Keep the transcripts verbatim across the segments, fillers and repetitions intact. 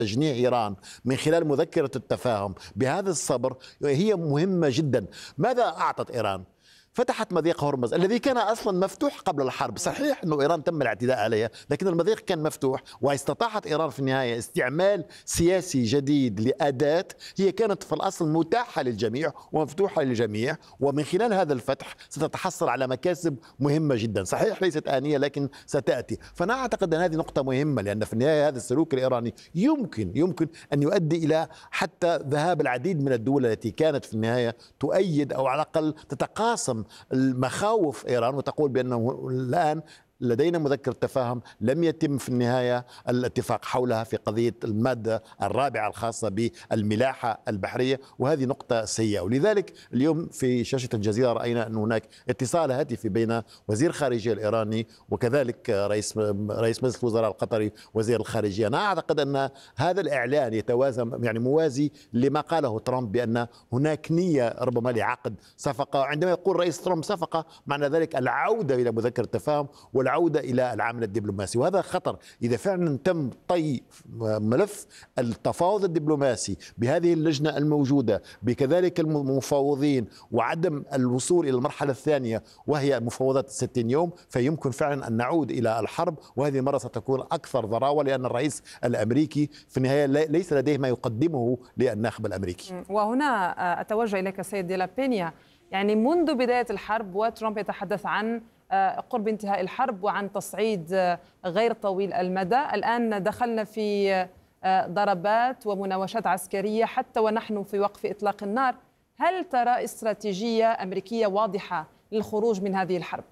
تجنيح إيران من خلال مذكرة التفاهم بهذا الصبر هي مهمة جدا. ماذا أعطت إيران؟ فتحت مضيق هرمز الذي كان اصلا مفتوح قبل الحرب. صحيح انه ايران تم الاعتداء عليها، لكن المضيق كان مفتوح، واستطاعت ايران في النهايه استعمال سياسي جديد لاداه هي كانت في الاصل متاحه للجميع ومفتوحه للجميع، ومن خلال هذا الفتح ستتحصل على مكاسب مهمه جدا. صحيح ليست انيه لكن ستاتي. فانا اعتقد ان هذه نقطه مهمه، لان في النهايه هذا السلوك الايراني يمكن يمكن ان يؤدي الى حتى ذهاب العديد من الدول التي كانت في النهايه تؤيد او على الاقل تتقاسم المخاوف إيران وتقول بأنه الآن لدينا مذكرة تفاهم لم يتم في النهاية الاتفاق حولها في قضية المادة الرابعة الخاصة بالملاحة البحرية، وهذه نقطة سيئة. ولذلك اليوم في شاشة الجزيرة رأينا أن هناك اتصال هاتفي بين وزير الخارجية الإيراني وكذلك رئيس رئيس مجلس الوزراء القطري وزير الخارجية. أنا أعتقد أن هذا الإعلان يتوازن يعني موازي لما قاله ترامب بأن هناك نية ربما لعقد صفقة. عندما يقول رئيس ترامب صفقة معنى ذلك العودة إلى مذكرة التفاهم والعودة إلى العمل الدبلوماسي، وهذا خطر. إذا فعلا تم طي ملف التفاوض الدبلوماسي بهذه اللجنة الموجودة بكذلك المفاوضين وعدم الوصول إلى المرحلة الثانية وهي مفاوضات ستين يوم، فيمكن فعلا أن نعود إلى الحرب، وهذه المرة ستكون أكثر ضراوة لأن الرئيس الأمريكي في النهاية ليس لديه ما يقدمه للناخب الأمريكي. وهنا أتوجه إليك سيد دي لا بينيا، يعني منذ بداية الحرب وترامب يتحدث عن قرب انتهاء الحرب وعن تصعيد غير طويل المدى، الآن دخلنا في ضربات ومناوشات عسكرية حتى ونحن في وقف إطلاق النار. هل ترى استراتيجية أمريكية واضحة للخروج من هذه الحرب؟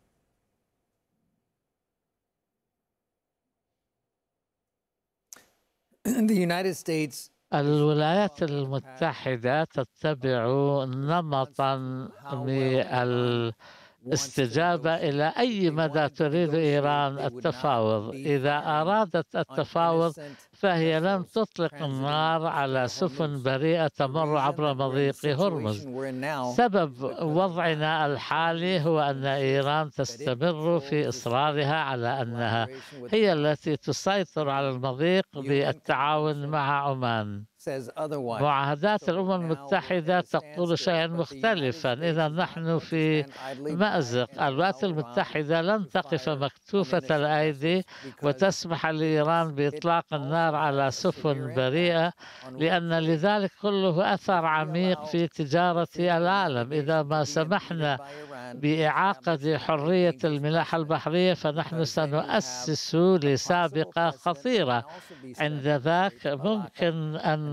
الولايات المتحدة تتبع نمطا من استجابة إلى أي مدى تريد إيران التفاوض. إذا أرادت التفاوض فهي لن تطلق النار على سفن بريئة تمر عبر مضيق هرمز. سبب وضعنا الحالي هو أن إيران تستمر في إصرارها على أنها هي التي تسيطر على المضيق بالتعاون مع عمان. معاهدات الأمم المتحدة تقول شيئا مختلفا. إذا نحن في مأزق. الولايات المتحدة لن تقف مكتوفة الأيدي وتسمح لإيران بإطلاق النار على سفن بريئة، لأن لذلك كله أثر عميق في تجارة العالم. إذا ما سمحنا بإعاقة حرية الملاحة البحرية فنحن سنؤسس لسابقة خطيرة. عند ذاك ممكن أن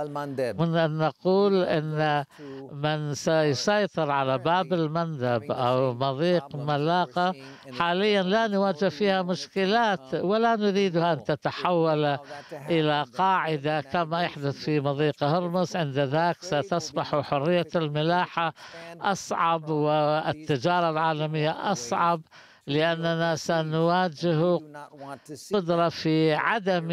من أن نقول أن من سيسيطر على باب المندب أو مضيق ملاقة حاليا لا نواجه فيها مشكلات ولا نريدها أن تتحول إلى قاعدة كما يحدث في مضيق هرمز. عند ذاك ستصبح حرية الملاحة أصعب والتجارة العالمية أصعب، لأننا سنواجه قدرة في عدم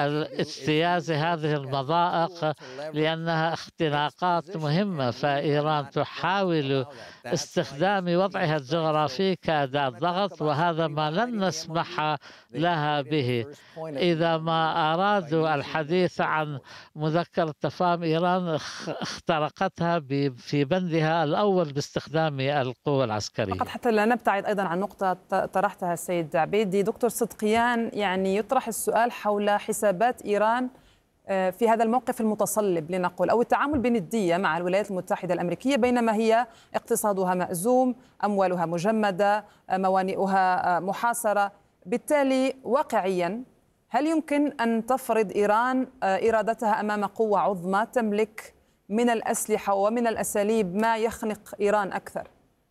اجتياز هذه المضائق لأنها اختناقات مهمة. فإيران تحاول استخدام وضعها الجغرافي كأداة ضغط، وهذا ما لن نسمح لها به. إذا ما أرادوا الحديث عن مذكرة تفاهم إيران اخترقتها في بندها الأول باستخدام القوة العسكرية. فقط حتى لا نبتعد أيضا عن نقطة طرحتها السيد عبيدي، دكتور صدقيان، يعني يطرح السؤال حول حسابات إيران في هذا الموقف المتصلب لنقول، أو التعامل بندية مع الولايات المتحدة الأمريكية بينما هي اقتصادها مأزوم، أموالها مجمدة، موانئها محاصرة. بالتالي واقعيا هل يمكن أن تفرض إيران إرادتها أمام قوة عظمى تملك من الأسلحة ومن الأساليب ما يخنق إيران أكثر؟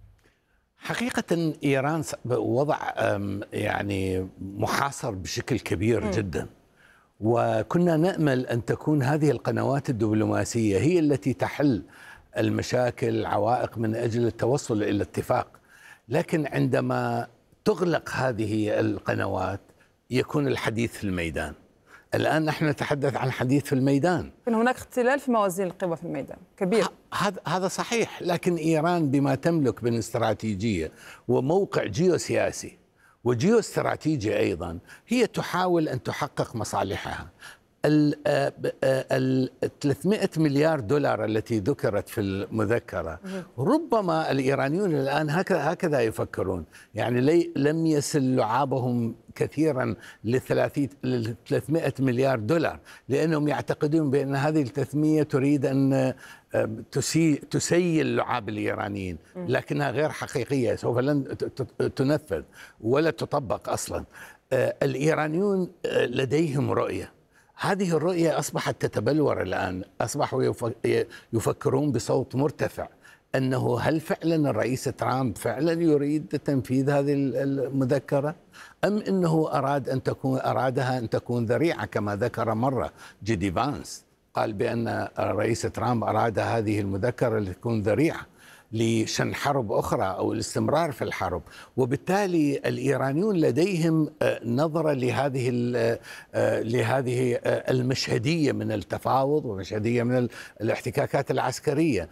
حقيقة إيران وضع يعني محاصر بشكل كبير م. جدا، وكنا نأمل أن تكون هذه القنوات الدبلوماسية هي التي تحل المشاكل العوائق من أجل التوصل إلى اتفاق. لكن عندما تغلق هذه القنوات يكون الحديث في الميدان. الآن نحن نتحدث عن حديث في الميدان، هناك اختلال في موازين القوى في الميدان كبير. هذا هذا صحيح، لكن إيران بما تملك من استراتيجية وموقع جيوسياسي وجيوستراتيجي أيضا هي تحاول أن تحقق مصالحها. ال ثلاثمئة مليار دولار التي ذكرت في المذكرة ربما الإيرانيون الآن هكذا هكذا يفكرون، يعني لي لم يصل لعابهم كثيرا ل ثلاثمئة مليار دولار، لأنهم يعتقدون بأن هذه الثلاثمئة تريد أن تسي تسيل لعاب الإيرانيين، لكنها غير حقيقية، سوف لن تنفذ ولا تطبق أصلا. الإيرانيون لديهم رؤية، هذه الرؤية أصبحت تتبلور الآن، أصبحوا يفكرون بصوت مرتفع أنه هل فعلا الرئيس ترامب فعلا يريد تنفيذ هذه المذكرة، أم أنه أراد أن تكون أرادها أن تكون ذريعة كما ذكر مرة جيدي فانس، قال بأن الرئيس ترامب أراد هذه المذكرة لتكون ذريعة لشن حرب أخرى أو الاستمرار في الحرب. وبالتالي الإيرانيون لديهم نظرة لهذه لهذه المشهدية من التفاوض ومشهدية من الاحتكاكات العسكرية.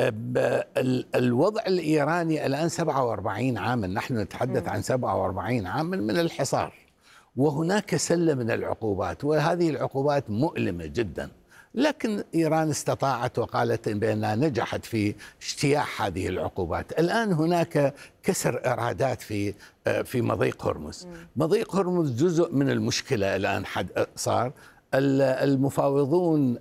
الوضع الإيراني الآن سبعة وأربعين عاما، نحن نتحدث عن سبعة وأربعين عاما من الحصار، وهناك سلة من العقوبات، وهذه العقوبات مؤلمة جدا، لكن إيران استطاعت وقالت بأنها نجحت في اجتياح هذه العقوبات. الآن هناك كسر إرادات في في مضيق هرمز. مضيق هرمز جزء من المشكلة الآن صار. المفاوضون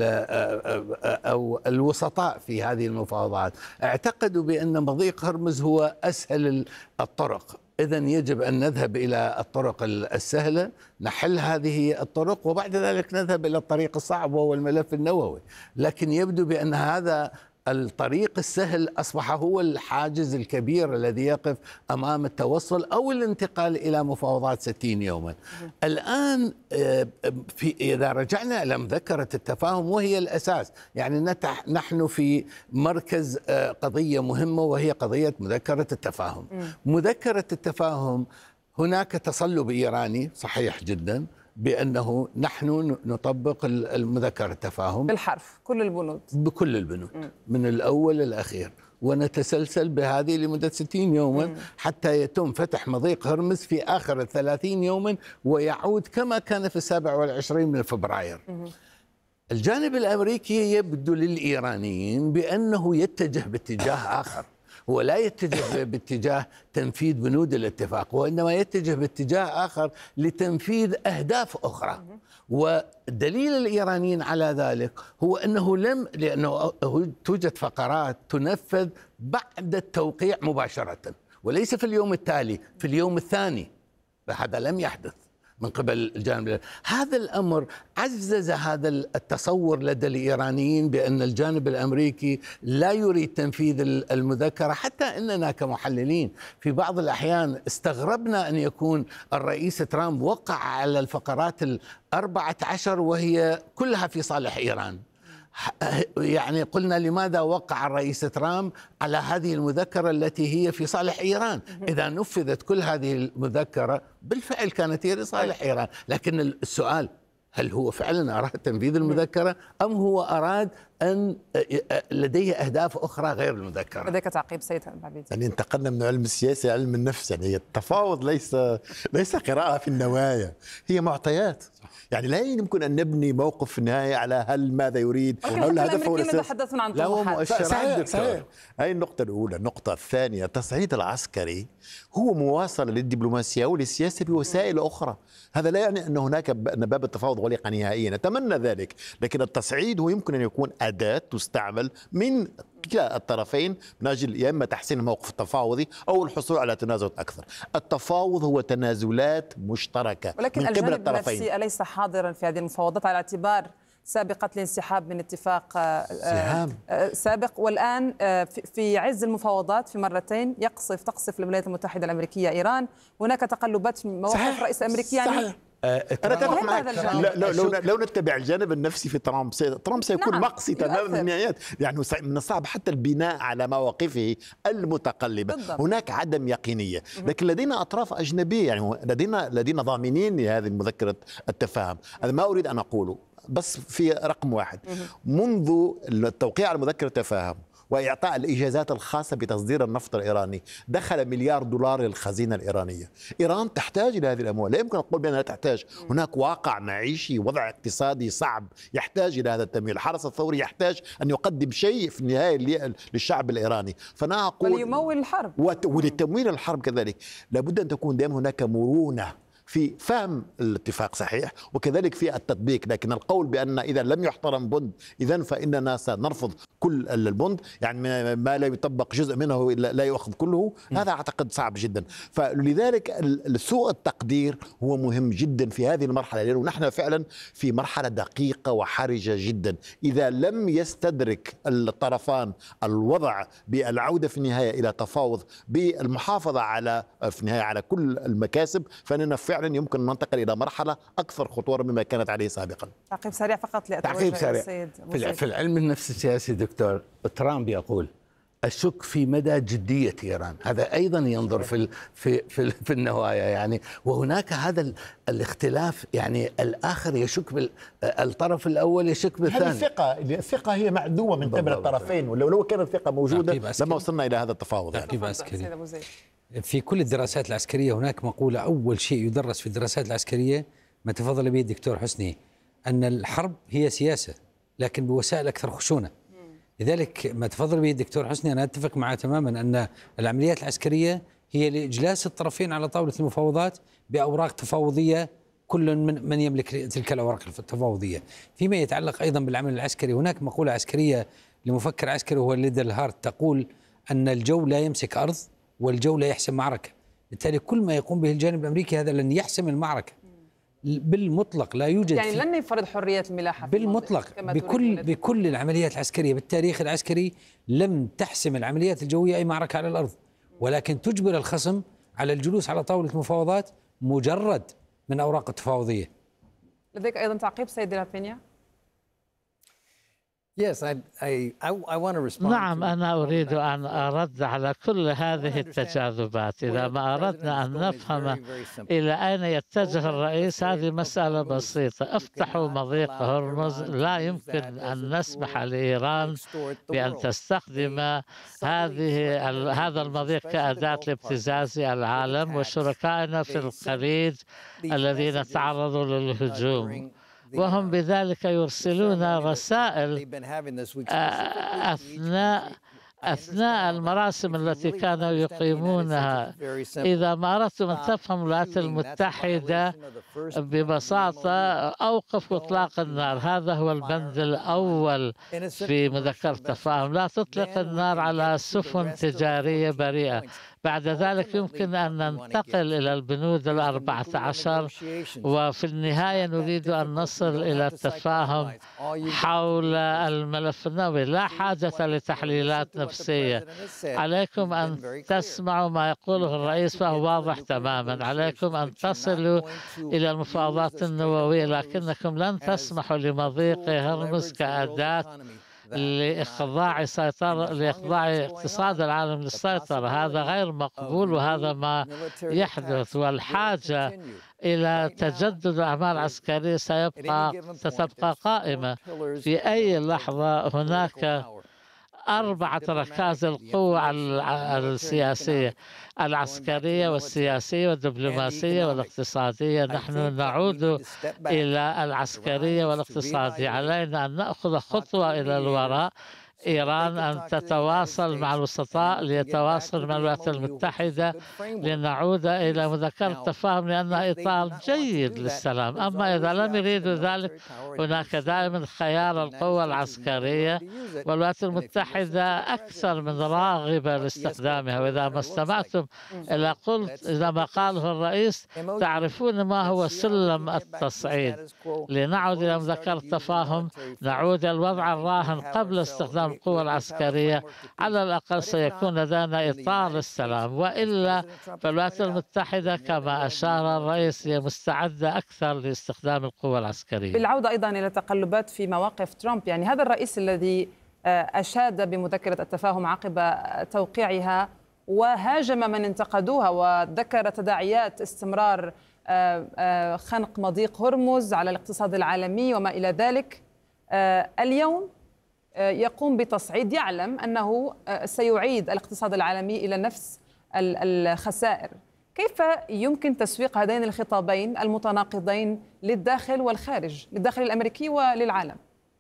أو الوسطاء في هذه المفاوضات اعتقدوا بأن مضيق هرمز هو أسهل الطرق، إذن يجب أن نذهب إلى الطرق السهلة، نحل هذه الطرق، وبعد ذلك نذهب إلى الطريق الصعب وهو الملف النووي. لكن يبدو بأن هذا الطريق السهل أصبح هو الحاجز الكبير الذي يقف أمام التوصل أو الانتقال إلى مفاوضات ستين يوما. الآن في إذا رجعنا إلى مذكرة التفاهم وهي الأساس، يعني نحن في مركز قضية مهمة وهي قضية مذكرة التفاهم. مذكرة التفاهم هناك تصلب إيراني صحيح جدا بأنه نحن نطبق المذكرة التفاهم بالحرف كل البنود بكل البنود م. من الأول للأخير، ونتسلسل بهذه لمدة ستين يوما م. حتى يتم فتح مضيق هرمز في آخر الثلاثين يوما ويعود كما كان في السابع والعشرين من فبراير. م. الجانب الأمريكي يبدو للإيرانيين بأنه يتجه باتجاه آخر، هو لا يتجه باتجاه تنفيذ بنود الاتفاق، وإنما يتجه باتجاه آخر لتنفيذ أهداف أخرى. ودليل الإيرانيين على ذلك هو أنه لم لأنه توجد فقرات تنفذ بعد التوقيع مباشرة وليس في اليوم التالي، في اليوم الثاني. فهذا لم يحدث من قبل الجانب. هذا الأمر عزز هذا التصور لدى الإيرانيين بأن الجانب الأمريكي لا يريد تنفيذ المذكرة، حتى أننا كمحللين في بعض الأحيان استغربنا أن يكون الرئيس ترامب وقع على الفقرات الأربعة عشر وهي كلها في صالح إيران. يعني قلنا لماذا وقع الرئيس ترامب على هذه المذكرة التي هي في صالح إيران؟ إذا نفذت كل هذه المذكرة بالفعل كانت هي لصالح إيران، لكن السؤال هل هو فعلا أراد تنفيذ المذكرة أم هو أراد أن لديه أهداف أخرى غير المذكرة؟ لديك تعقيب سيد العبيدي؟ يعني انتقلنا من علم السياسة إلى علم النفس. يعني التفاوض ليس ليس قراءة في النوايا، هي معطيات. يعني لا يمكن أن نبني موقف في النهاية على هل ماذا يريد أو هدفه ولا يتحدثون عن طموحات. صحيح صحيح. هذه النقطة الأولى. النقطة الثانية، التصعيد العسكري هو مواصلة للدبلوماسية وللسياسة بوسائل أخرى. هذا لا يعني أن هناك أن باب التفاوض غلق نهائيا، نتمنى ذلك، لكن التصعيد هو يمكن أن يكون أداة تستعمل من كلا الطرفين من أجل يا إما تحسين الموقف التفاوضي أو الحصول على تنازلات أكثر. التفاوض هو تنازلات مشتركة ولكن من قبل الجانب الطرفين. النفسي أليس حاضرا في هذه المفاوضات على اعتبار سابقة الانسحاب من اتفاق سهام. سابق، والآن في عز المفاوضات في مرتين يقصف تقصف الولايات المتحدة الأمريكية إيران، هناك تقلبات في مواقف الرئيس الأمريكي. يعني أنا أتفق معك. لو, لو, لو نتبع الجانب النفسي في ترامب سي... ترامب سيكون نعم. مقصي تماما من النهايات. يعني من الصعب حتى البناء على مواقفه المتقلبة. بالضبط. هناك عدم يقينية، لكن لدينا أطراف أجنبية، يعني لدينا لدينا ضامنين لهذه المذكرة التفاهم. هذا ما أريد أن أقوله، بس في رقم واحد. منذ التوقيع على مذكرة التفاهم وإعطاء الإجازات الخاصة بتصدير النفط الإيراني دخل مليار دولار للخزينة الإيرانية. إيران تحتاج إلى هذه الأموال، لا يمكن أن نقول بأنها لا تحتاج. هناك واقع معيشي، وضع اقتصادي صعب يحتاج إلى هذا التمويل. الحرس الثوري يحتاج أن يقدم شيء في النهاية للشعب الإيراني. فأنا أقول وليمول الحرب ولتمويل الحرب كذلك لابد أن تكون دائما هناك مرونة في فهم الاتفاق صحيح وكذلك في التطبيق. لكن القول بأن إذا لم يحترم بند إذن فإننا سنرفض كل البند، يعني ما لا يطبق جزء منه لا يؤخذ كله، هذا أعتقد صعب جدا. فلذلك سوء التقدير هو مهم جدا في هذه المرحلة، لأنه نحن فعلا في مرحلة دقيقة وحرجة جدا. إذا لم يستدرك الطرفان الوضع بالعودة في النهاية إلى تفاوض بالمحافظة على في النهاية على كل المكاسب، فإننا فعلا يمكن أن ننتقل إلى مرحلة أكثر خطورة مما كانت عليه سابقا. تعقيب سريع فقط تعقيب سريع. في, في العلم النفس السياسي دكتور ترامب يقول أشك في مدى جدية إيران، هذا أيضا ينظر في في في, في النوايا يعني، وهناك هذا الاختلاف، يعني الآخر يشك بالطرف الأول يشك بالثاني. هذه الثقة الثقة هي معدومة من قبل الطرفين، ولو لو كانت الثقة موجودة لما وصلنا إلى هذا التفاوض. تعقيب عسكري. في كل الدراسات العسكرية هناك مقولة أول شيء يدرس في الدراسات العسكرية ما تفضل به الدكتور حسني، أن الحرب هي سياسة لكن بوسائل أكثر خشونة. لذلك ما تفضل به الدكتور حسني أنا أتفق معه تماما أن العمليات العسكرية هي لإجلاس الطرفين على طاولة المفاوضات بأوراق تفاوضية، كل من من يملك تلك الأوراق التفاوضية. فيما يتعلق أيضا بالعمل العسكري هناك مقولة عسكرية لمفكر عسكري هو ليدل هارت تقول أن الجو لا يمسك أرض والجو لا يحسم معركة. بالتالي كل ما يقوم به الجانب الأمريكي هذا لن يحسم المعركة بالمطلق، لا يوجد يعني لن يفرض حرية الملاحة بالمطلق بكل بكل العمليات العسكرية. بالتاريخ العسكري لم تحسم العمليات الجوية أي معركة على الأرض، ولكن تجبر الخصم على الجلوس على طاولة مفاوضات مجرد من أوراق التفاوضية. لديك أيضا تعقيب سيد لابينيا؟ نعم، أنا أريد أن أرد على كل هذه التجاذبات. إذا ما أردنا أن نفهم إلى أين يتجه الرئيس، هذه مسألة بسيطة. افتحوا مضيق هرمز، لا يمكن أن نسمح لإيران بأن تستخدم هذه هذا المضيق كأداة لابتزاز العالم وشركائنا في الخليج الذين تعرضوا للهجوم، وهم بذلك يرسلون رسائل أثناء أثناء المراسم التي كانوا يقيمونها. إذا ما أردتم أن تفهموا الولايات المتحدة ببساطة أوقف إطلاق النار، هذا هو البند الأول في مذكرة التفاهم. لا تطلق النار على سفن تجارية بريئة. بعد ذلك يمكن أن ننتقل إلى البنود الأربعة عشر، وفي النهاية نريد أن نصل إلى التفاهم حول الملف النووي. لا حاجة لتحليلات نفسية. عليكم أن تسمعوا ما يقوله الرئيس فهو واضح تماما. عليكم أن تصلوا إلى المفاوضات النووية، لكنكم لن تسمحوا لمضيق هرمز كأداة لإخضاع سيطرة لإخضاع اقتصاد العالم للسيطرة. هذا غير مقبول، وهذا ما يحدث. والحاجة إلى تجدد الأعمال العسكرية سيبقى ستبقى قائمة. في أي لحظة هناك أربعة ركائز القوة السياسية: العسكرية والسياسية والدبلوماسية والاقتصادية. نحن نعود إلى العسكرية والاقتصادية. علينا أن نأخذ خطوة إلى الوراء. إيران أن تتواصل مع الوسطاء ليتواصل مع الولايات المتحدة لنعود إلى مذكرة تفاهم، لأنها إطار جيد للسلام. أما إذا لم يريدوا ذلك هناك دائما خيار القوة العسكرية، والولايات المتحدة أكثر من راغبة لاستخدامها. وإذا ما استمعتم إلى قلت إذا ما قاله الرئيس تعرفون ما هو سلم التصعيد. لنعود إلى مذكرة تفاهم، نعود إلى الوضع الراهن قبل استخدام القوى العسكرية. على الأقل سيكون لدينا إطار السلام، وإلا فالولايات المتحدة كما أشار الرئيس هي مستعدة أكثر لاستخدام القوى العسكرية. بالعودة أيضا إلى تقلبات في مواقف ترامب، يعني هذا الرئيس الذي أشاد بمذكرة التفاهم عقب توقيعها وهاجم من انتقدوها وذكر تداعيات استمرار خنق مضيق هرمز على الاقتصاد العالمي وما إلى ذلك، اليوم يقوم بتصعيد، يعلم أنه سيعيد الاقتصاد العالمي إلى نفس الخسائر. كيف يمكن تسويق هذين الخطابين المتناقضين للداخل والخارج، للداخل الأمريكي وللعالم؟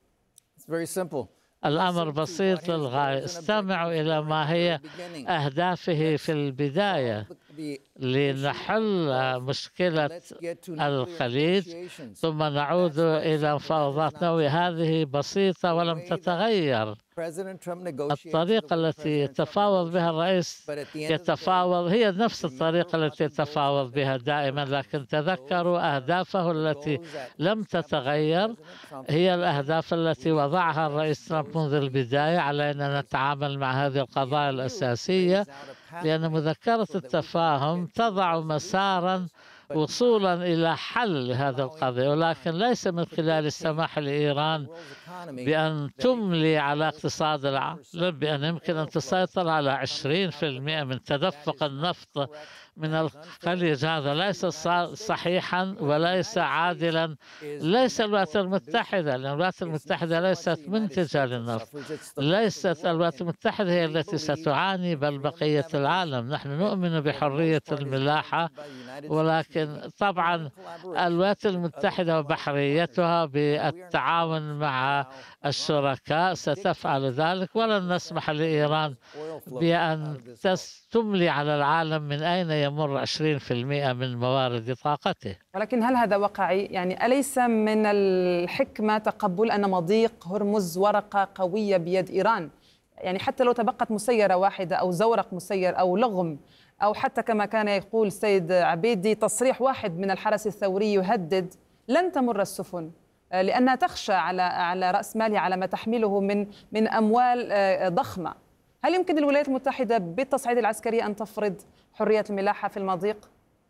الأمر بسيط للغاية. استمعوا إلى ما هي أهدافه في البداية لنحل مشكلة الخليج ثم نعود إلى مفاوضات نووية. هذه بسيطة ولم تتغير. الطريقة التي يتفاوض بها الرئيس يتفاوض هي نفس الطريقة التي يتفاوض بها دائما، لكن تذكروا أهدافه التي لم تتغير هي الأهداف التي وضعها الرئيس ترامب منذ البداية. علينا نتعامل مع هذه القضايا الأساسية، لأن مذكرة التفاهم تضع مسارا وصولا إلى حل هذا القضية، ولكن ليس من خلال السماح لإيران بأن تملي على اقتصاد العالم، بأن يمكن أن تسيطر على عشرين بالمئة من تدفق النفط من الخليج. هذا ليس صحيحا وليس عادلا. ليس الولايات المتحدة، لأن الولايات المتحدة ليست منتجة للنفط، ليست الولايات المتحدة هي التي ستعاني بل بقية العالم. نحن نؤمن بحرية الملاحة، ولكن طبعا الولايات المتحدة وبحريتها بالتعاون مع الشركاء ستفعل ذلك، ولن نسمح لإيران بأن تملي على العالم من أين يمر عشرين بالمئة من موارد طاقته. ولكن هل هذا واقعي؟ يعني أليس من الحكمة تقبل أن مضيق هرمز ورقة قوية بيد إيران؟ يعني حتى لو تبقت مسيرة واحدة أو زورق مسير أو لغم، أو حتى كما كان يقول السيد عبيدي تصريح واحد من الحرس الثوري يهدد، لن تمر السفن لأنها تخشى على على رأس مالها، على ما تحمله من من أموال ضخمة. هل يمكن للولايات المتحدة بالتصعيد العسكري أن تفرض حرية الملاحة في المضيق؟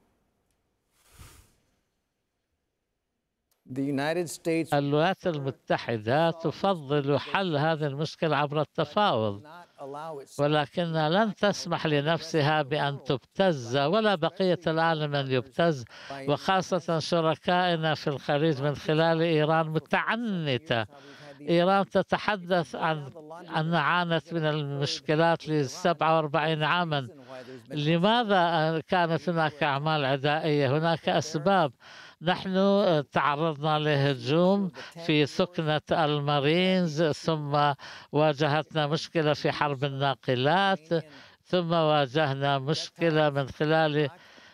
الولايات المتحدة تفضل حل هذه المشكلة عبر التفاوض، ولكنها لن تسمح لنفسها بأن تبتز ولا بقية العالم أن يبتز، وخاصة شركائنا في الخليج من خلال إيران متعنتة. إيران تتحدث عن أن عانت من المشكلات لسبعة وأربعين عاما. لماذا كانت هناك أعمال عدائية؟ هناك أسباب. نحن تعرضنا لهجوم في سكنة المارينز، ثم واجهتنا مشكلة في حرب الناقلات، ثم واجهنا مشكلة من خلال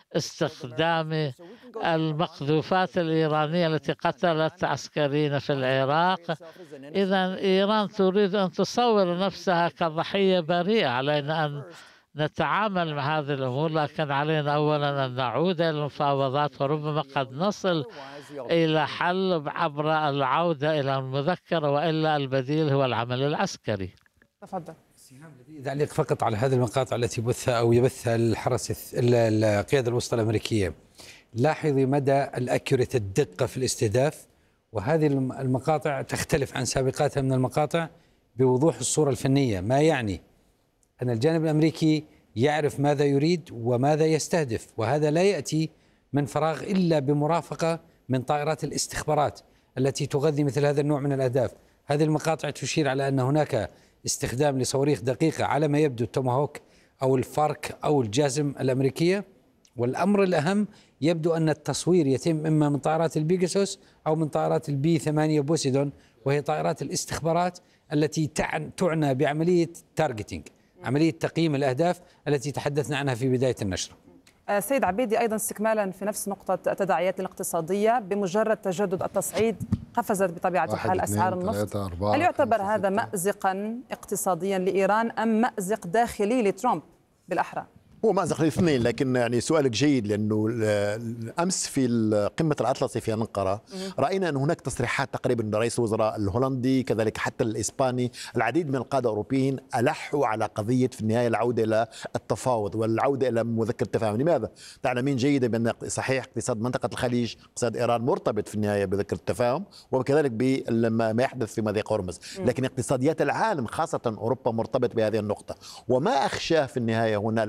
استخدام المقذوفات الإيرانية التي قتلت عسكريين في العراق. إذن إيران تريد أن تصور نفسها كضحية بريئة. علينا أن نتعامل مع هذه الأمور، لكن علينا أولا أن نعود إلى المفاوضات، وربما قد نصل إلى حل عبر العودة إلى المذكرة، وإلا البديل هو العمل العسكري. تفضل. تعليق فقط على هذه المقاطع التي بثها أو يبثها الحرس القيادة الوسطى الأمريكية. لاحظي مدى الأكيوريت، الدقة في الاستهداف، وهذه المقاطع تختلف عن سابقاتها من المقاطع بوضوح الصورة الفنية، ما يعني أن الجانب الأمريكي يعرف ماذا يريد وماذا يستهدف، وهذا لا يأتي من فراغ إلا بمرافقة من طائرات الاستخبارات التي تغذي مثل هذا النوع من الأهداف. هذه المقاطع تشير على أن هناك استخدام لصواريخ دقيقة على ما يبدو التوماهوك أو الفارك أو الجازم الأمريكية، والأمر الأهم يبدو أن التصوير يتم إما من طائرات البيجاسوس أو من طائرات البي ثمانية بوسيدون، وهي طائرات الاستخبارات التي تعنى بعملية تارجتينج، عملية تقييم الأهداف التي تحدثنا عنها في بداية النشرة. سيد عبيدي، أيضا استكمالا في نفس نقطة التداعيات الاقتصادية، بمجرد تجدد التصعيد قفزت بطبيعة الحال أسعار النفط. هل يعتبر هذا مأزقا اقتصاديا لإيران أم مأزق داخلي لترامب بالأحرى؟ هو مأزق الاثنين، لكن يعني سؤالك جيد، لأنه أمس في قمة الأطلسي في أنقرة رأينا أن هناك تصريحات تقريبا من رئيس الوزراء الهولندي كذلك حتى الإسباني، العديد من القادة الأوروبيين ألحوا على قضية في النهاية العودة إلى التفاوض والعودة إلى مذكرة التفاهم. لماذا؟ تعلمين جيدا بأن صحيح اقتصاد منطقة الخليج، اقتصاد إيران مرتبط في النهاية بمذكرة التفاهم وكذلك بما يحدث في مضيق هرمز، لكن اقتصاديات العالم خاصة أوروبا مرتبط بهذه النقطة. وما أخشاه في النهاية هنا العديد من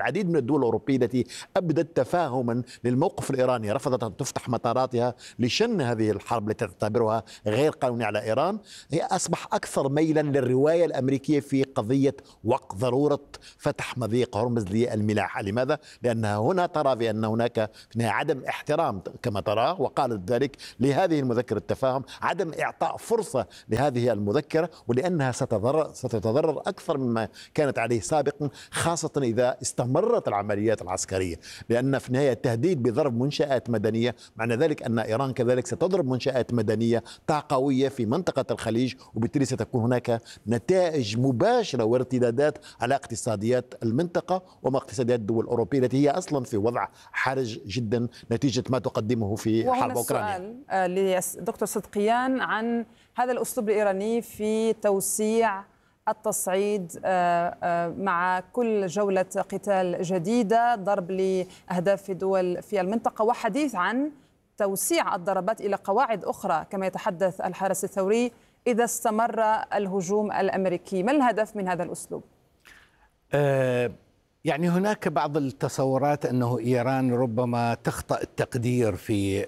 الدول الأوروبية التي أبدت تفاهما للموقف الإيراني، رفضت أن تفتح مطاراتها لشن هذه الحرب التي تعتبرها غير قانونية على إيران، هي أصبح أكثر ميلا للرواية الأمريكية في قضية وقت ضرورة فتح مضيق هرمز للملاحة. لماذا؟ لأنها هنا ترى بأن هناك عدم احترام كما تراه، وقالت ذلك لهذه المذكرة التفاهم، عدم إعطاء فرصة لهذه المذكرة، ولأنها ستضرر ستتضرر أكثر مما كانت عليه سابقا، خاصة إذا استمرت العمليات العسكرية، لأن في النهاية التهديد بضرب منشآت مدنية معنى ذلك أن إيران كذلك ستضرب منشآت مدنية طاقوية في منطقة الخليج، وبالتالي ستكون هناك نتائج مباشرة وارتدادات على اقتصاديات المنطقة وما اقتصاديات الدول الأوروبية التي هي أصلا في وضع حرج جدا نتيجة ما تقدمه في حرب أوكرانيا. وهنا السؤال لدكتور صدقيان عن هذا الأسلوب الإيراني في توسيع التصعيد مع كل جولة قتال جديدة، ضرب لأهداف في دول في المنطقة، وحديث عن توسيع الضربات إلى قواعد أخرى كما يتحدث الحرس الثوري إذا استمر الهجوم الأمريكي. ما الهدف من هذا الأسلوب؟ أه يعني هناك بعض التصورات أنه إيران ربما تخطأ التقدير في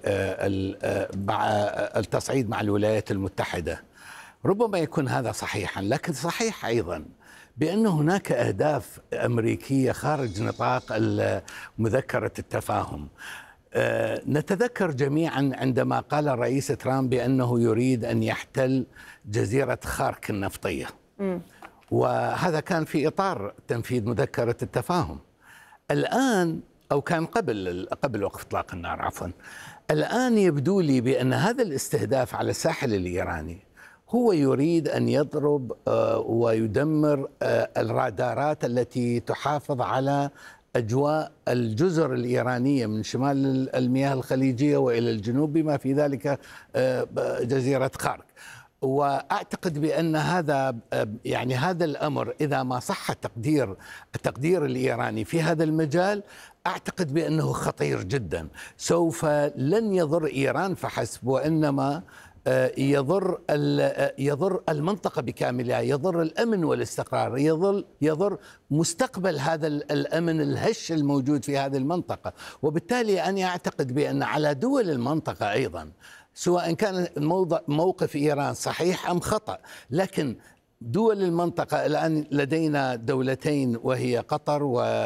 مع التصعيد مع الولايات المتحدة. ربما يكون هذا صحيحا، لكن صحيح أيضا بأن هناك أهداف أمريكية خارج نطاق مذكرة التفاهم. أه نتذكر جميعا عندما قال الرئيس ترامب بأنه يريد أن يحتل جزيرة خارك النفطية، م. وهذا كان في إطار تنفيذ مذكرة التفاهم. الآن أو كان قبل قبل وقف إطلاق النار عفوا الآن يبدو لي بأن هذا الاستهداف على الساحل الإيراني هو يريد أن يضرب ويدمر الرادارات التي تحافظ على أجواء الجزر الإيرانية من شمال المياه الخليجية وإلى الجنوب بما في ذلك جزيرة خارك. وأعتقد بأن هذا يعني هذا الأمر إذا ما صح تقدير التقدير الإيراني في هذا المجال، أعتقد بأنه خطير جدا، سوف لن يضر إيران فحسب وإنما يضر يضر المنطقة بكاملها، يضر الأمن والاستقرار، يضر يضر مستقبل هذا الأمن الهش الموجود في هذه المنطقة. وبالتالي أنا أعتقد بأن على دول المنطقة أيضا، سواء كان موقف إيران صحيح أم خطأ، لكن دول المنطقة الآن لدينا دولتين وهي قطر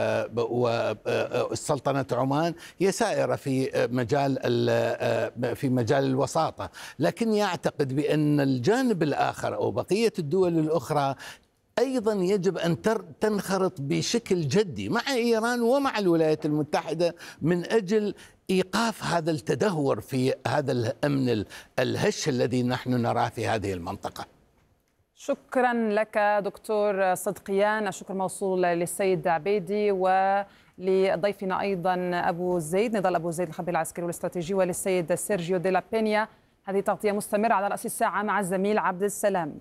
والسلطنة عمان، هي سائرة في مجال في مجال الوساطة، لكن يعتقد بأن الجانب الآخر أو بقية الدول الأخرى أيضا يجب أن تنخرط بشكل جدي مع إيران ومع الولايات المتحدة من أجل إيقاف هذا التدهور في هذا الأمن الهش الذي نحن نراه في هذه المنطقة. شكرا لك دكتور صدقيان، الشكر موصول للسيد عبيدي ولضيفنا أيضا أبو زيد نضال أبو زيد الخبير العسكري والاستراتيجي، وللسيد سيرجيو دي لا بينيا. هذه تغطية مستمرة على رأس الساعة مع الزميل عبد السلام.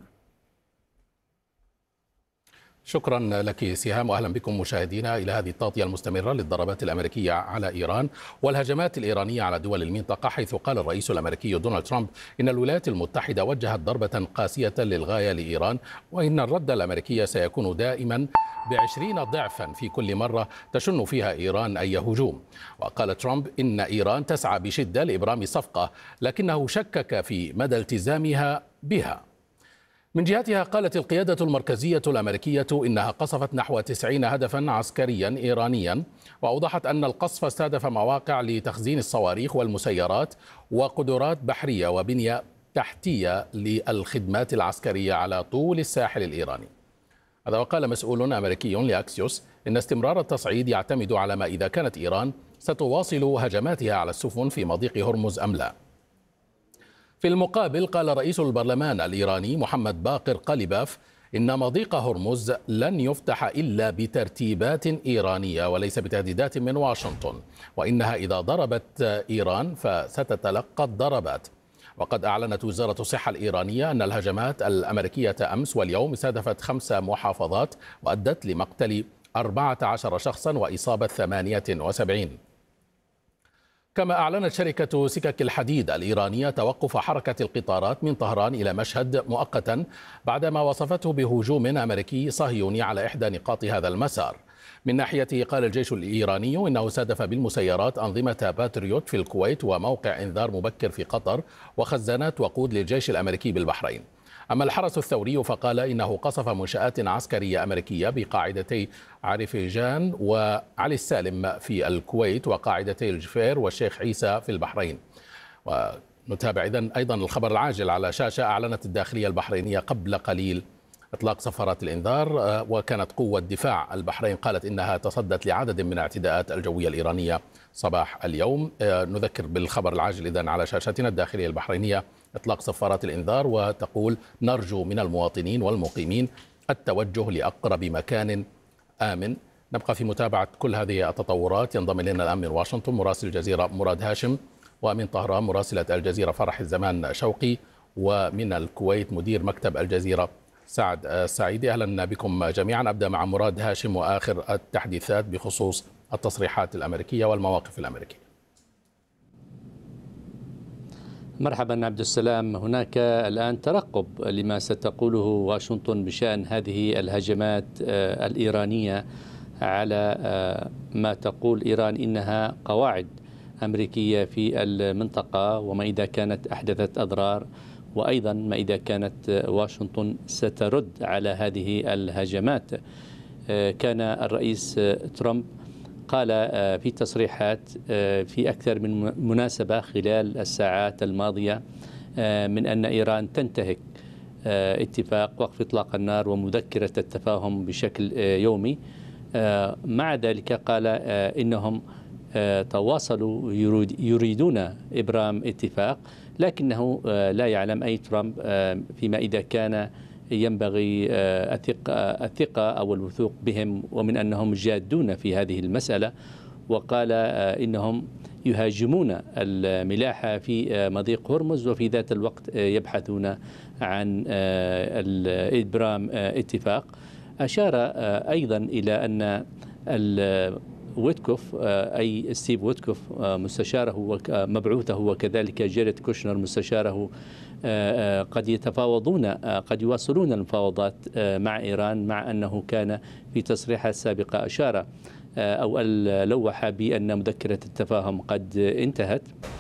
شكرا لك سهام، واهلا بكم مشاهدينا الى هذه التغطيه المستمره للضربات الامريكيه على ايران والهجمات الايرانيه على دول المنطقه، حيث قال الرئيس الامريكي دونالد ترامب ان الولايات المتحده وجهت ضربه قاسيه للغايه لايران، وان الرد الامريكي سيكون دائما بعشرين ضعفا في كل مره تشن فيها ايران اي هجوم. وقال ترامب ان ايران تسعى بشده لابرام صفقه، لكنه شكك في مدى التزامها بها. من جهتها قالت القيادة المركزية الأمريكية إنها قصفت نحو تسعين هدفا عسكريا إيرانيا، وأوضحت أن القصف استهدف مواقع لتخزين الصواريخ والمسيرات وقدرات بحرية وبنية تحتية للخدمات العسكرية على طول الساحل الإيراني. هذا وقال مسؤول أمريكي لأكسيوس إن استمرار التصعيد يعتمد على ما إذا كانت إيران ستواصل هجماتها على السفن في مضيق هرمز أم لا. في المقابل قال رئيس البرلمان الإيراني محمد باقر قليباف إن مضيق هرمز لن يفتح إلا بترتيبات إيرانية وليس بتهديدات من واشنطن، وإنها إذا ضربت إيران فستتلقى الضربات. وقد أعلنت وزارة الصحة الإيرانية أن الهجمات الأمريكية أمس واليوم استهدفت خمس محافظات وأدت لمقتل أربعة عشر شخصا وإصابة ثمانية وسبعين. كما أعلنت شركة سكك الحديد الإيرانية توقف حركة القطارات من طهران إلى مشهد مؤقتا بعدما وصفته بهجوم أمريكي صهيوني على إحدى نقاط هذا المسار. من ناحيته قال الجيش الإيراني إنه استهدف بالمسيرات أنظمة باتريوت في الكويت وموقع إنذار مبكر في قطر وخزانات وقود للجيش الأمريكي بالبحرين. أما الحرس الثوري فقال إنه قصف منشآت عسكرية أمريكية بقاعدتي عرفيجان وعلي السالم في الكويت وقاعدتي الجفير والشيخ عيسى في البحرين. ونتابع إذن أيضا الخبر العاجل على شاشة. أعلنت الداخلية البحرينية قبل قليل إطلاق صفارات الإنذار، وكانت قوة دفاع البحرين قالت إنها تصدت لعدد من الاعتداءات الجوية الإيرانية صباح اليوم. نذكر بالخبر العاجل إذن على شاشتنا. الداخلية البحرينية إطلاق صفارات الإنذار وتقول نرجو من المواطنين والمقيمين التوجه لأقرب مكان آمن. نبقى في متابعة كل هذه التطورات. ينضم إلينا الآن من واشنطن مراسل الجزيرة مراد هاشم، ومن طهران مراسلة الجزيرة فرح الزمان شوقي، ومن الكويت مدير مكتب الجزيرة سعد السعيدي. أهلا بكم جميعا. أبدأ مع مراد هاشم وآخر التحديثات بخصوص التصريحات الأمريكية والمواقف الأمريكية. مرحبا عبد السلام. هناك الآن ترقب لما ستقوله واشنطن بشأن هذه الهجمات الإيرانية على ما تقول إيران إنها قواعد أمريكية في المنطقة، وما إذا كانت أحدثت أضرار، وأيضا ما إذا كانت واشنطن سترد على هذه الهجمات. كان الرئيس ترامب قال في تصريحات في أكثر من مناسبة خلال الساعات الماضية من أن إيران تنتهك اتفاق وقف إطلاق النار ومذكرة التفاهم بشكل يومي. مع ذلك قال إنهم تواصلوا يريدون إبرام اتفاق، لكنه لا يعلم أي ترامب فيما إذا كان ينبغي الثقة, الثقة أو الوثوق بهم، ومن أنهم جادون في هذه المسألة. وقال إنهم يهاجمون الملاحة في مضيق هرمز وفي ذات الوقت يبحثون عن إبرام اتفاق. أشار أيضا إلى أن ويتكوف أي ستيف ويتكوف مستشاره ومبعوثه وكذلك جيريد كوشنر مستشاره قد يتفاوضون قد يواصلون المفاوضات مع إيران، مع أنه كان في تصريحات سابقة أشار أو لوح بأن مذكرة التفاهم قد انتهت.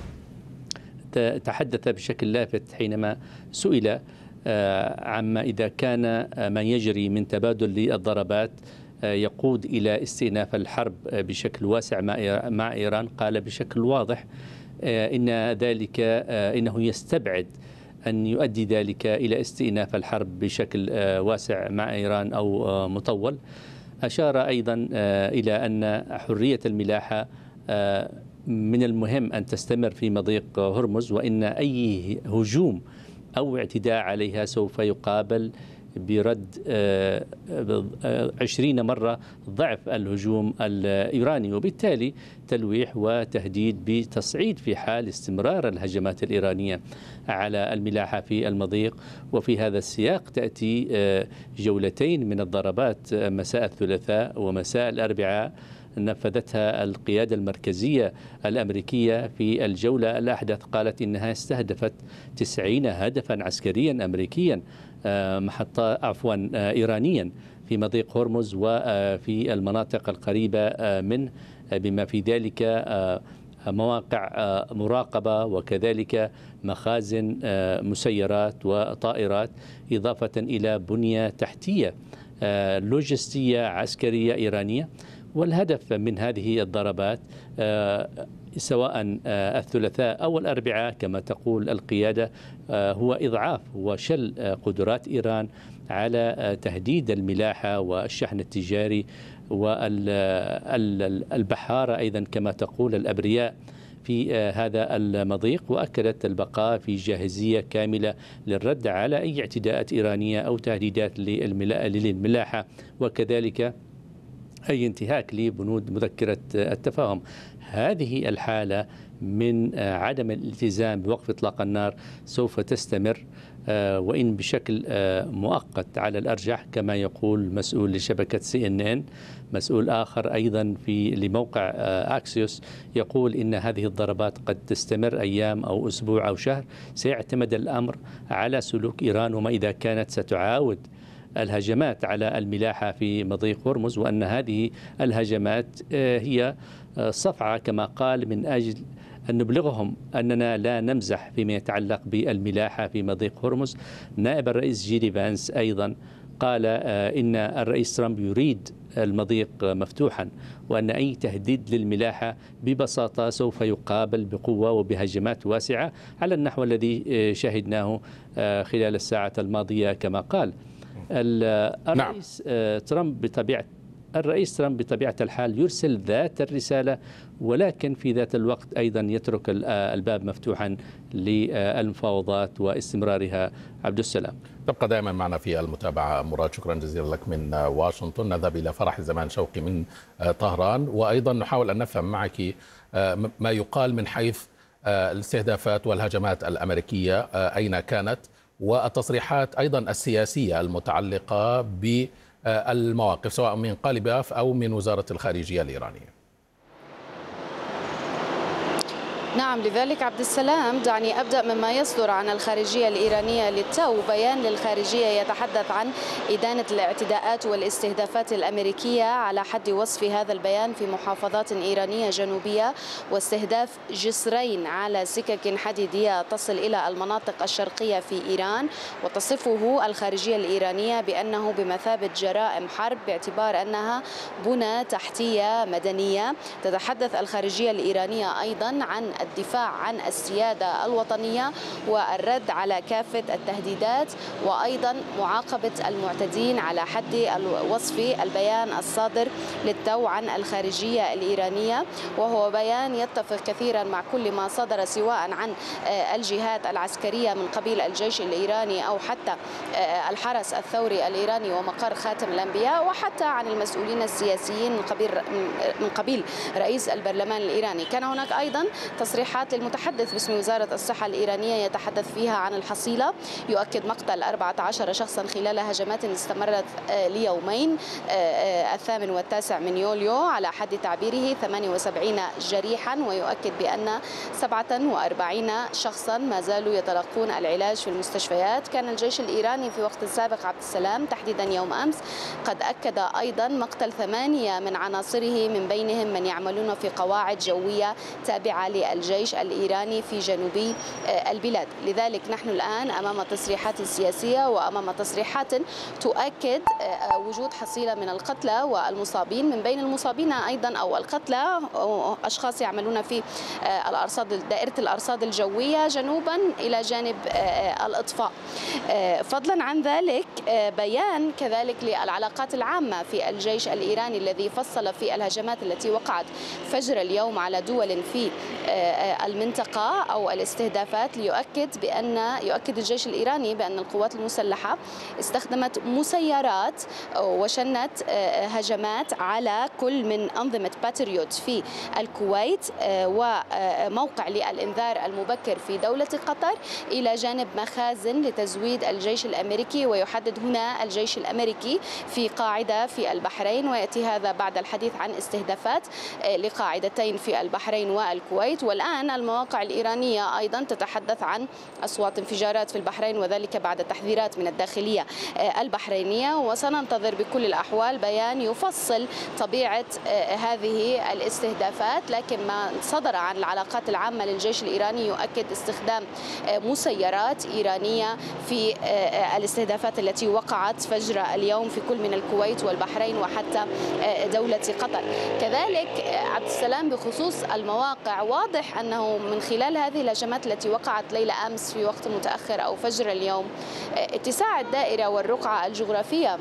تحدث بشكل لافت حينما سئل عما إذا كان ما يجري من تبادل للضربات يقود إلى استئناف الحرب بشكل واسع مع إيران، قال بشكل واضح إن ذلك إنه يستبعد أن يؤدي ذلك إلى استئناف الحرب بشكل واسع مع إيران أو مطول. أشار أيضا إلى أن حرية الملاحة من المهم أن تستمر في مضيق هرمز، وإن أي هجوم أو اعتداء عليها سوف يقابل برد عشرين مرة ضعف الهجوم الإيراني، وبالتالي تلويح وتهديد بتصعيد في حال استمرار الهجمات الإيرانية على الملاحة في المضيق. وفي هذا السياق تأتي جولتين من الضربات مساء الثلاثاء ومساء الأربعاء نفذتها القيادة المركزية الأمريكية. في الجولة الأحدث قالت إنها استهدفت تسعين هدفا عسكريا أمريكيا محطة عفوا إيرانيا في مضيق هرمز وفي المناطق القريبة منه، بما في ذلك مواقع مراقبة وكذلك مخازن مسيرات وطائرات، إضافة إلى بنية تحتية لوجستية عسكرية إيرانية. والهدف من هذه الضربات سواء الثلاثاء أو الأربعاء كما تقول القيادة هو إضعاف وشل قدرات إيران على تهديد الملاحة والشحن التجاري والبحارة أيضا كما تقول الأبرياء في هذا المضيق. وأكدت البقاء في جاهزية كاملة للرد على أي اعتداءات إيرانية أو تهديدات للملاحة وكذلك أي انتهاك لبنود مذكرة التفاهم. هذه الحالة من عدم الالتزام بوقف إطلاق النار سوف تستمر، وإن بشكل مؤقت على الأرجح كما يقول مسؤول لشبكة سي إن إن. مسؤول آخر أيضا في لموقع أكسيوس يقول إن هذه الضربات قد تستمر أيام أو أسبوع أو شهر، سيعتمد الأمر على سلوك إيران وما إذا كانت ستعاود الهجمات على الملاحة في مضيق هرمز، وأن هذه الهجمات هي صفعة كما قال من أجل أن نبلغهم أننا لا نمزح فيما يتعلق بالملاحة في مضيق هرمز. نائب الرئيس جيدي فانس أيضا قال إن الرئيس ترامب يريد المضيق مفتوحا، وأن أي تهديد للملاحة ببساطة سوف يقابل بقوة وبهجمات واسعة على النحو الذي شاهدناه خلال الساعة الماضية كما قال. الرئيس نعم. ترامب بطبيعة الرئيس ترامب بطبيعة الحال يرسل ذات الرسالة، ولكن في ذات الوقت أيضا يترك الباب مفتوحا للمفاوضات واستمرارها. عبد السلام، تبقى دائما معنا في المتابعة. مراد، شكرا جزيلا لك من واشنطن. نذهب إلى فرح زمان شوقي من طهران، وأيضا نحاول أن نفهم معك ما يقال من حيث الاستهدافات والهجمات الأمريكية أين كانت، والتصريحات أيضا السياسية المتعلقة ب المواقف سواء من قاليباف أو من وزارة الخارجية الإيرانية. نعم، لذلك عبد السلام دعني أبدأ مما يصدر عن الخارجية الإيرانية للتو. بيان للخارجية يتحدث عن إدانة الاعتداءات والاستهدافات الأمريكية على حد وصف هذا البيان في محافظات إيرانية جنوبية، واستهداف جسرين على سكك حديدية تصل إلى المناطق الشرقية في إيران، وتصفه الخارجية الإيرانية بأنه بمثابة جرائم حرب باعتبار أنها بنى تحتية مدنية. تتحدث الخارجية الإيرانية أيضا عن الدفاع عن السيادة الوطنية والرد على كافة التهديدات، وأيضا معاقبة المعتدين على حد وصف البيان الصادر للتو عن الخارجية الإيرانية، وهو بيان يتفق كثيرا مع كل ما صدر سواء عن الجهات العسكرية من قبيل الجيش الإيراني أو حتى الحرس الثوري الإيراني ومقر خاتم الأنبياء، وحتى عن المسؤولين السياسيين من قبيل من قبيل رئيس البرلمان الإيراني. كان هناك أيضا تصريحات للمتحدث باسم وزارة الصحة الإيرانية يتحدث فيها عن الحصيلة، يؤكد مقتل أربعة عشر شخصا خلال هجمات استمرت ليومين الثامن والتاسع من يوليو على حد تعبيره، ثمانية وسبعين جريحا، ويؤكد بأن سبعة وأربعين شخصا ما زالوا يتلقون العلاج في المستشفيات. كان الجيش الإيراني في وقت سابق عبد السلام تحديدا يوم أمس قد أكد أيضا مقتل ثمانية من عناصره من بينهم من يعملون في قواعد جوية تابعة للجيش الإيراني في جنوب البلاد. لذلك نحن الآن أمام تصريحات سياسية وأمام تصريحات تؤكد وجود حصيلة من القتلى والمصابين، من بين المصابين أيضا أو القتلى أشخاص يعملون في الأرصاد دائرة الأرصاد الجوية جنوبا إلى جانب الإطفاء. فضلا عن ذلك بيان كذلك للعلاقات العامة في الجيش الإيراني الذي فصل في الهجمات التي وقعت فجر اليوم على دول في المنطقة أو الاستهدافات، ليؤكد بأن يؤكد الجيش الإيراني بأن القوات المسلحة استخدمت مسيرات وشنت هجمات على كل من أنظمة باتريوت في الكويت وموقع للإنذار المبكر في دولة قطر إلى جانب مخازن لتزويد الجيش الأمريكي. ويحدد هنا الجيش الأمريكي في قاعدة في البحرين، ويأتي هذا بعد الحديث عن استهدافات لقاعدتين في البحرين والكويت. والآن المواقع الإيرانية أيضا تتحدث عن أصوات انفجارات في البحرين، وذلك بعد تحذيرات من الداخلية البحرينية. وسننتظر بكل الأحوال بيان يفصل طبيعة هذه الاستهدافات، لكن ما صدر عن العلاقات العامة للجيش الإيراني يؤكد استخدام مسيرات إيرانية في الاستهدافات التي وقعت فجر اليوم في كل من الكويت والبحرين وحتى دولة قطر. كذلك عبد السلام بخصوص المواقع، واضح أنه من خلال هذه الهجمات التي وقعت ليلة أمس في وقت متأخر أو فجر اليوم اتساع الدائرة والرقعة الجغرافية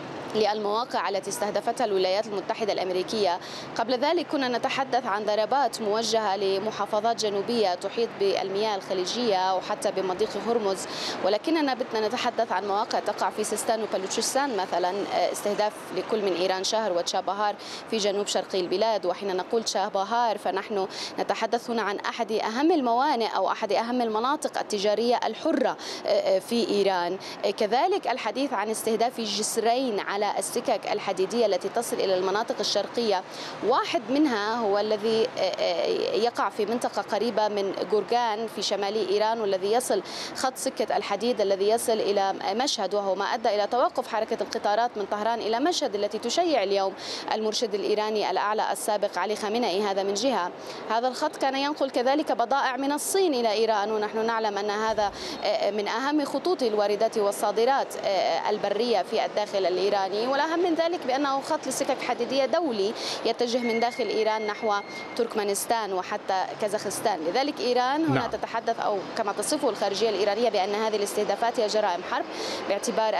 للمواقع التي استهدفتها الولايات المتحدة الأمريكية. قبل ذلك كنا نتحدث عن ضربات موجهة لمحافظات جنوبية تحيط بالمياه الخليجية وحتى بمضيق هرمز، ولكننا بدنا نتحدث عن مواقع تقع في سيستان وبلوتشستان مثلا، استهداف لكل من إيران شهر وتشابهار في جنوب شرقي البلاد. وحين نقول تشابهار فنحن نتحدث هنا عن أحد أهم الموانئ أو أحد أهم المناطق التجارية الحرة في إيران. كذلك الحديث عن استهداف جسرين على على السكك الحديدية التي تصل إلى المناطق الشرقية. واحد منها هو الذي يقع في منطقة قريبة من جورجان في شمال إيران، والذي يصل خط سكة الحديد الذي يصل إلى مشهد، وهو ما أدى إلى توقف حركة القطارات من طهران إلى مشهد التي تشيع اليوم المرشد الإيراني الأعلى السابق علي خامنئي. هذا من جهة. هذا الخط كان ينقل كذلك بضائع من الصين إلى إيران، ونحن نعلم أن هذا من أهم خطوط الواردات والصادرات البرية في الداخل الإيراني. والأهم من ذلك بأنه خط لسكك حديدية دولي يتجه من داخل إيران نحو تركمانستان وحتى كازاخستان. لذلك إيران هنا نعم. تتحدث أو كما تصفه الخارجية الإيرانية بأن هذه الاستهدافات هي جرائم حرب، باعتبار